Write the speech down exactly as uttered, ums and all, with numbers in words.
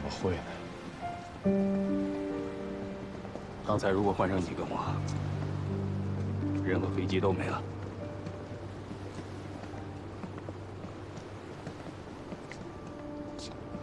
我会的。刚才如果换成你跟我，人和飞机都没了。